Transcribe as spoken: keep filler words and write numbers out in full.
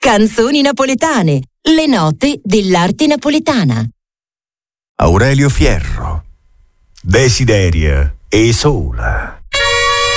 Canzoni napoletane, le note dell'arte napoletana. Aurelio Fierro, Desideria e Sola.